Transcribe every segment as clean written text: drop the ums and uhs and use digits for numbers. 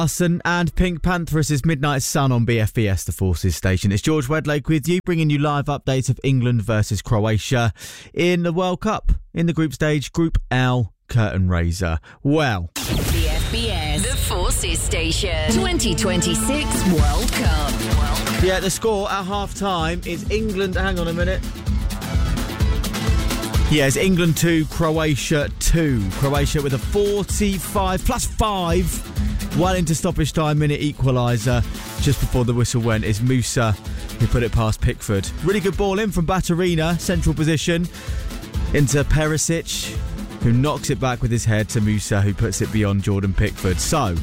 Arson and Pink Panthers' Midnight Sun on BFBS, the Forces station. It's George Wedlake with you, bringing you live updates of England versus Croatia in the World Cup, in the group stage, Group L, curtain raiser. Well, BFBS, the Forces station, 2026 World Cup. Yeah, the score at half-time is England... Hang on a minute. Yeah, it's England 2, Croatia 2. Croatia with a 45 plus 5. Well into stoppage time, minute equaliser. Just before the whistle went is Musa, who put it past Pickford. Really good ball in from Baturina, central position, into Perisic, who knocks it back with his head to Musa, who puts it beyond Jordan Pickford. So,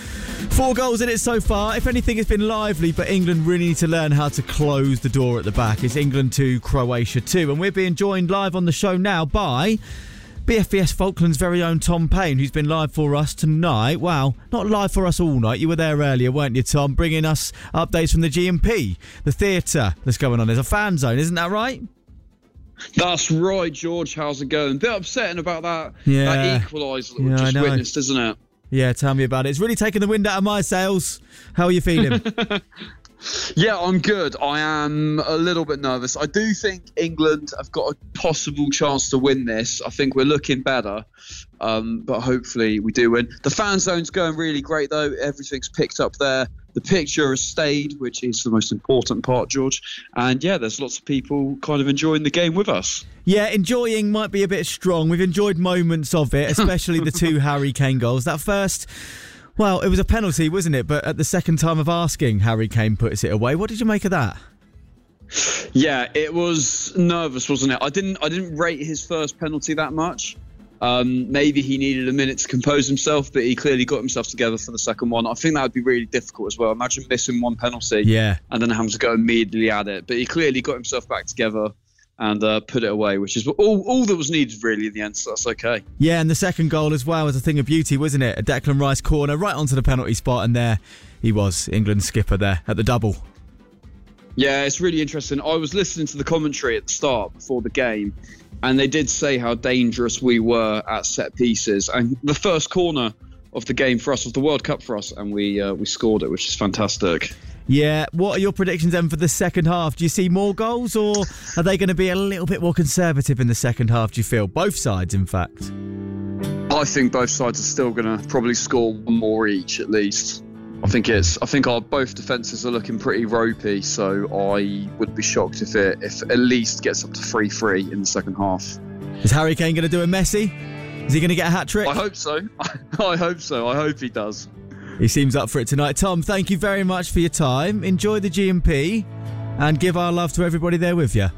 4 goals in it so far. If anything, it's been lively, but England really need to learn how to close the door at the back. It's England 2, Croatia 2. And we're being joined live on the show now by BFBS Falklands' very own Tom Payne, who's been live for us tonight. Well, not live for us all night. You were there earlier, weren't you, Tom? Bringing us updates from the G&P, the theatre that's going on. There's a fan zone, isn't that right? That's right, George. How's it going? A bit upsetting about that equaliser that we've just witnessed, isn't it? Yeah, tell me about it. It's really taken the wind out of my sails. How are you feeling? Yeah, I'm good. I am a little bit nervous. I do think England have got a possible chance to win this. I think we're looking better, but hopefully we do win. The fan zone's going really great, though. Everything's picked up there. The picture has stayed, which is the most important part, George. And yeah, there's lots of people kind of enjoying the game with us. Yeah, enjoying might be a bit strong. We've enjoyed moments of it, especially the 2 Harry Kane goals. That first, well, it was a penalty, wasn't it? But at the second time of asking, Harry Kane puts it away. What did you make of that? Yeah, it was nervous, wasn't it? I didn't rate his first penalty that much. Maybe he needed a minute to compose himself, but he clearly got himself together for the second one. I think that would be really difficult as well. Imagine missing one penalty and then having to go immediately at it. But he clearly got himself back together and put it away, which is all that was needed really in the end, so that's okay. Yeah, and the second goal as well was a thing of beauty, wasn't it? A Declan Rice corner right onto the penalty spot, and there he was, England's skipper there at the double. Yeah, it's really interesting. I was listening to the commentary at the start before the game, and they did say how dangerous we were at set pieces. And the first corner of the game for us was the World Cup for us, and we scored it, which is fantastic. Yeah, what are your predictions then for the second half? Do you see more goals, or are they going to be a little bit more conservative in the second half, do you feel? Both sides, in fact. I think both sides are still going to probably score one more each, at least. I think our both defences are looking pretty ropey, so I would be shocked if at least gets up to 3-3 in the second half. Is Harry Kane going to do a Messi? Is he going to get a hat-trick? I hope so. I hope so. I hope he does. He seems up for it tonight. Tom, thank you very much for your time. Enjoy the G&P and give our love to everybody there with you.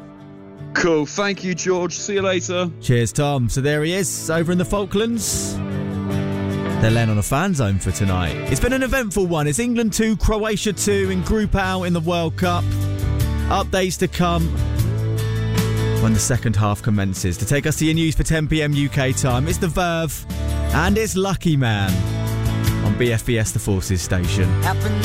Cool. Thank you, George. See you later. Cheers, Tom. So there he is, over in the Falklands. They're laying on a fan zone for tonight. It's been an eventful one. It's England 2, Croatia 2 in Group L in the World Cup. Updates to come when the second half commences. To take us to your news for 10 p.m. UK time, it's The Verve and it's Lucky Man on BFBS, the Forces station.